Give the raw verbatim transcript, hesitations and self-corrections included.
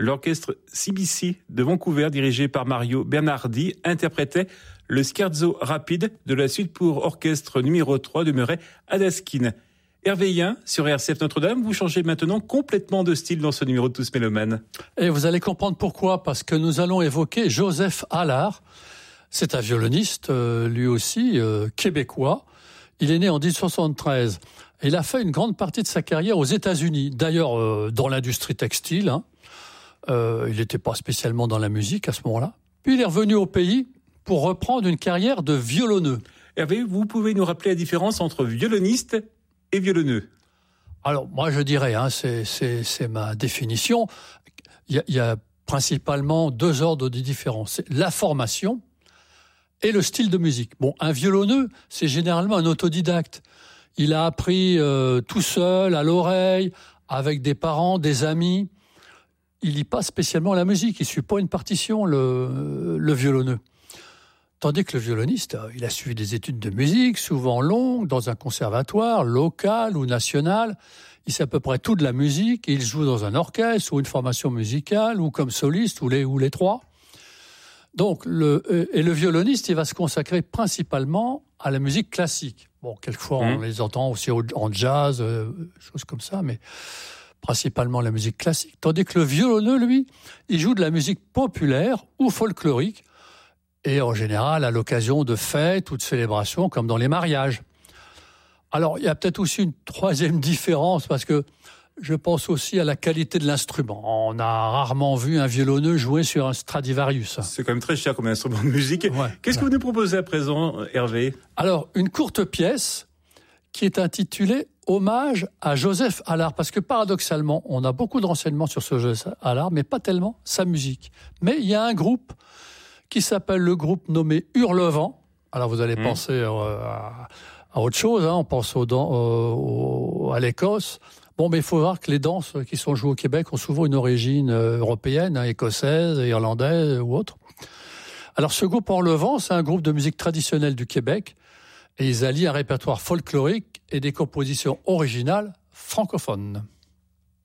L'orchestre C B C de Vancouver, dirigé par Mario Bernardi, interprétait le scherzo rapide de la suite pour orchestre numéro trois de Murray Adaskin. Hervé Yen, sur R C F Notre-Dame, vous changez maintenant complètement de style dans ce numéro de Tous Mélomanes. Et vous allez comprendre pourquoi, parce que nous allons évoquer Joseph Allard. C'est un violoniste, euh, lui aussi, euh, québécois. Il est né en dix-huit cent soixante-treize. Il a fait une grande partie de sa carrière aux États-Unis, d'ailleurs euh, dans l'industrie textile. Hein. Euh, il n'était pas spécialement dans la musique à ce moment-là. Puis il est revenu au pays pour reprendre une carrière de violonneux. Hervé, vous pouvez nous rappeler la différence entre violoniste et violonneux? Alors moi je dirais, hein, c'est, c'est, c'est ma définition, il y a, il y a principalement deux ordres de différence. C'est la formation et le style de musique. Bon, un violonneux, c'est généralement un autodidacte. Il a appris euh, tout seul, à l'oreille, avec des parents, des amis. Il lit pas spécialement la musique, il suit pas une partition, le, le violonneux. Tandis que le violoniste, il a suivi des études de musique, souvent longues, dans un conservatoire, local ou national. Il sait à peu près tout de la musique, il joue dans un orchestre ou une formation musicale, ou comme soliste, ou les, ou les trois. Donc, le, et le violoniste, il va se consacrer principalement à la musique classique. Bon, quelquefois, mmh. on les entend aussi en jazz, euh, choses comme ça, mais principalement la musique classique. Tandis que le violonneux, lui, il joue de la musique populaire ou folklorique, et en général à l'occasion de fêtes ou de célébrations, comme dans les mariages. Alors, il y a peut-être aussi une troisième différence, parce que je pense aussi à la qualité de l'instrument. On a rarement vu un violonneux jouer sur un Stradivarius. C'est quand même très cher comme instrument de musique. Ouais, Qu'est-ce ouais. que vous nous proposez à présent, Hervé? Alors, une courte pièce qui est intitulée « Hommage à Joseph Allard ». Parce que paradoxalement, on a beaucoup de renseignements sur ce Joseph Allard, mais pas tellement sa musique. Mais il y a un groupe qui s'appelle le groupe nommé Hurlevent. Alors, vous allez mmh. penser euh, à, à autre chose, hein. On pense au, au, à l'Écosse. Bon, mais il faut voir que les danses qui sont jouées au Québec ont souvent une origine européenne, hein, écossaise, irlandaise ou autre. Alors, ce groupe Hurlevent, c'est un groupe de musique traditionnelle du Québec, et ils allient un répertoire folklorique et des compositions originales francophones.